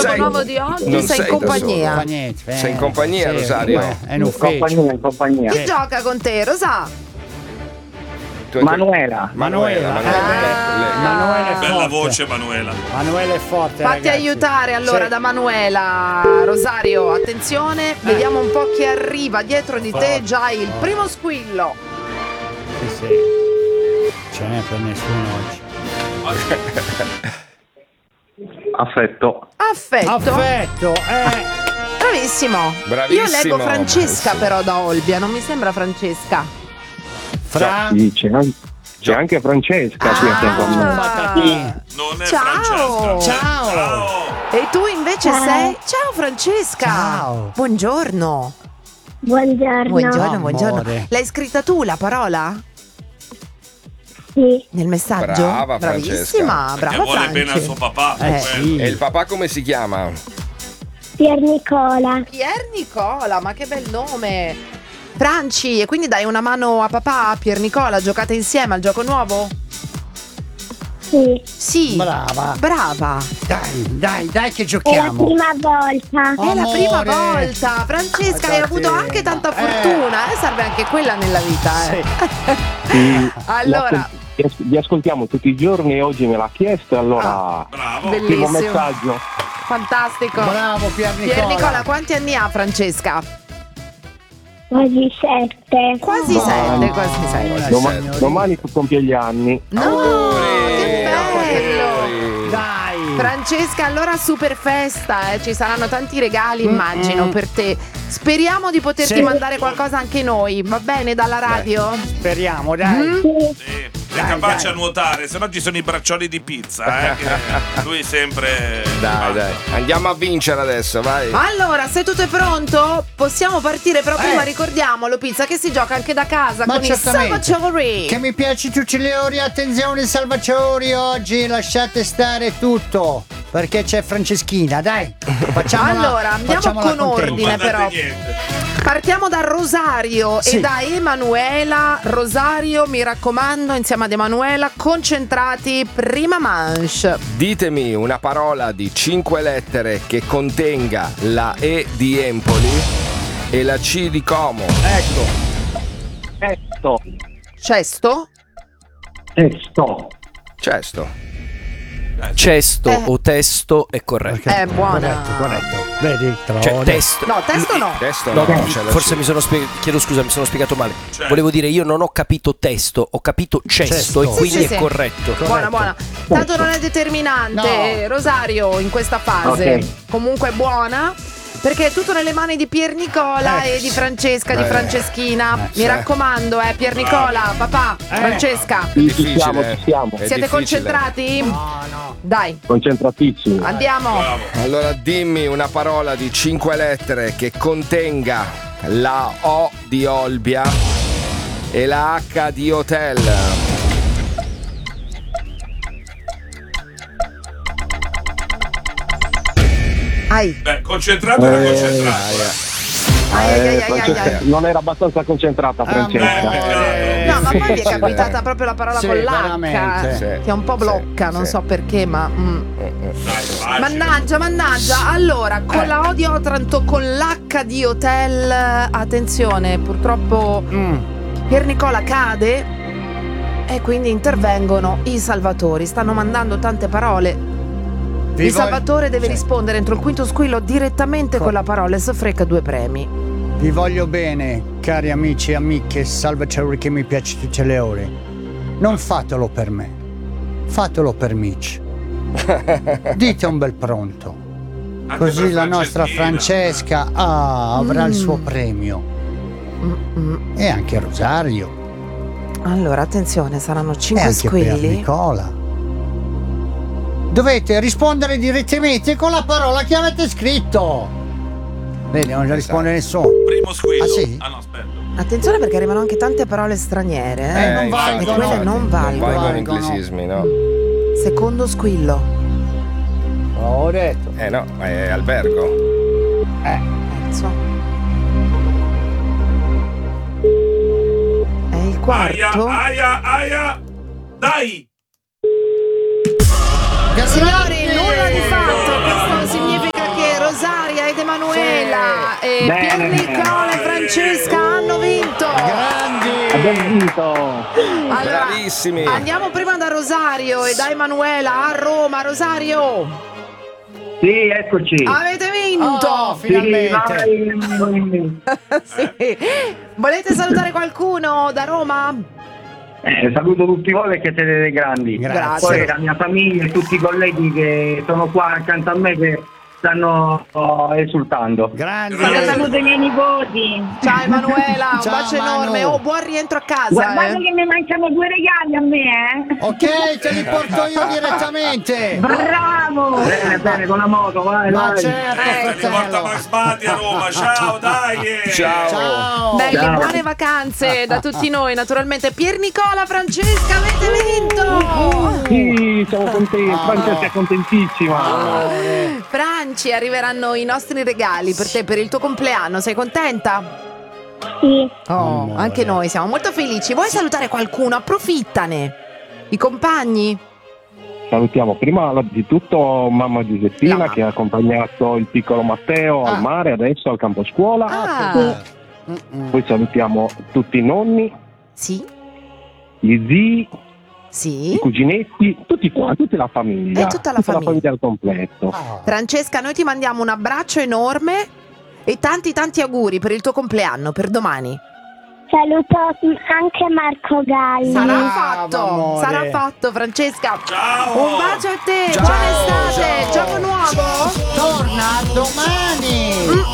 gioco nuovo di oggi sei in compagnia. Sei in compagnia, Rosario? È in compagnia. Chi gioca con te, Rosa? Manuela. Manuela è bella forte. voce, Manuela. Manuela è forte. Fatti ragazzi. aiutare allora Sì. da Manuela. Rosario, attenzione, vediamo un po' chi arriva dietro di te. Già il primo squillo. Sì. Ce n'è per nessuno oggi. Affetto. Bravissimo. Io leggo Francesca però da Olbia, non mi sembra Francesca. Sì, c'è anche Francesca qui a fianco a me. Non è Ciao. Francesca. Ciao. E tu invece sei? Ciao Francesca. Ciao. Buongiorno. Buongiorno. Buongiorno. L'hai scritta tu la parola? Sì. Nel messaggio? Brava, Bravissima, Francesca. brava Che vuole Franci. bene al suo papà. Sì. E il papà come si chiama? Pier Nicola. Pier Nicola, ma che bel nome. Franci, e quindi dai una mano a papà, Pier Nicola, giocate insieme al gioco nuovo? Sì. Sì. Brava. Dai che È la giochiamo. prima volta. È la prima Amore. volta. Francesca, hai avuto Guardate. anche tanta fortuna, serve anche quella nella vita. Sì. Allora, Vi ascoltiamo tutti i giorni e oggi me l'ha chiesto, allora Bravo. primo bellissimo. messaggio. Fantastico. Bravo Pier Nicola. Pier Nicola, quanti anni ha Francesca? Quasi 7. Quasi 7, quasi 7. Domani compie gli anni. No, che bello. Dai. Francesca, allora super festa, ci saranno tanti regali immagino per te. Speriamo di poterti Sì. mandare qualcosa anche noi, va bene, dalla radio? Speriamo, dai. Sì. È capace a nuotare, se no ci sono i braccioli di pizza. Che lui sempre. Dai. Andiamo a vincere adesso, vai. Allora, se tutto è pronto, possiamo partire, però prima ricordiamolo, Pizza, che si gioca anche da casa Ma con i certamente. Salvatori. Che mi piace tutti le ore, attenzione Salvatori, oggi lasciate stare tutto, perché c'è Franceschina, dai. Allora, andiamo con ordine però. Partiamo da Rosario Sì. e da Emanuela. Rosario, mi raccomando, insieme ad Emanuela, concentrati, prima manche. Ditemi una parola di 5 lettere che contenga la E di Empoli e la C di Como. Testo. Cesto? Cesto o testo è corretto. È buona. Corretto. Vedi? Te l'ho Cioè, detto. testo. No, testo no. Testo No, no, c'è la forse C. mi sono chiedo scusa, mi sono spiegato male. Cioè. Volevo dire, io non ho capito testo, ho capito cesto, Cesto. e quindi Sì, è sì. corretto. Buona, buona. Tanto non è determinante, Rosario, in questa fase. Ok. Comunque buona. Perché è tutto nelle mani di Pier Nicola e di Francesca, di Franceschina. Mi raccomando, Pier Nicola, papà, Francesca. È difficile. Ci siamo. È Siete difficile. concentrati? No. Dai, Concentratissimi. andiamo. Allora dimmi una parola di 5 lettere che contenga la O di Olbia e la H di Hotel. Ai. Concentrato era concentrato. Ai. Non era abbastanza concentrata Francesca. No, ma poi mi è capitata proprio la parola Sì, con l'H, veramente. Sì. che un po' blocca, Sì, non sì. so perché, ma. Dai, Mannaggia. Allora, con la O di Otranto, con l'H di Hotel, attenzione, purtroppo Pier Nicola cade e quindi intervengono i Salvatori. Stanno mandando tante parole. Il Salvatore deve rispondere entro il quinto squillo direttamente con la parola e soffrecca 2 premi. Vi voglio bene, cari amici e amiche Salvatori che mi piace tutte le ore. Non fatelo per me, fatelo per Mitch. Dite un bel pronto. Anche Così per la nostra Franceschina. Francesca avrà il suo premio. E anche Rosario. Allora, attenzione, saranno E 5 anche per squilli. Nicola. Dovete rispondere direttamente con la parola che avete scritto. Vedi, non risponde nessuno. Primo squillo. Ah, sì? No, aspetta. Attenzione perché arrivano anche tante parole straniere. Non E valgono. quelle non valgono. Valgono inglesismi, no? Secondo squillo. Ho detto. No, è albergo. Terzo. È il quarto. Aia. Dai. Signori, nulla di fatto. Questo significa Pier Nicola e Francesca hanno vinto. Abbiamo vinto. Allora, Bravissimi. andiamo prima da Rosario e da Emanuela a Roma. Rosario, Sì, eccoci. avete vinto. Oh, finalmente. Sì. Volete salutare qualcuno da Roma? Saluto tutti voi che siete dei grandi. Grazie. Poi la mia famiglia e tutti i colleghi che sono qua accanto a me che stanno esultando. Grande. Saluto i miei nipoti. Ciao Emanuela, un Ciao, bacio Manu. enorme. Oh, buon rientro a casa. Guardate che mi mancano 2 regali a me, Ok, te li porto io direttamente. Bravo! Bene, con la moto, vai, Ma vai. certo, Ti porta fratello. Max Bati a Roma. Ciao, dai. Ciao. Ciao. Belli, Ciao. buone vacanze da tutti noi, naturalmente. Pier Nicola, Francesca, avete vinto! Sì, siamo contenti. Francesca è contentissima. Franci, arriveranno i nostri regali per te per il tuo compleanno. Sei contenta? Sì, Oh, anche noi siamo molto felici. Vuoi salutare qualcuno? Approfittane. I compagni? Salutiamo prima di tutto mamma Giuseppina La- che ha accompagnato il piccolo Matteo al mare, adesso al campo scuola. Ah, Poi salutiamo tutti i nonni, sì, gli zii, sì. i cuginetti, tutti qua, tutta la famiglia. E tutta la famiglia. al completo. Francesca, noi ti mandiamo un abbraccio enorme e tanti auguri per il tuo compleanno, per domani. saluto anche Marco Galli. Sarà Brava, fatto, amore. sarà fatto, Francesca. Ciao. Un bacio a te, Ciao, buona estate, ciao. gioco nuovo. Torna domani.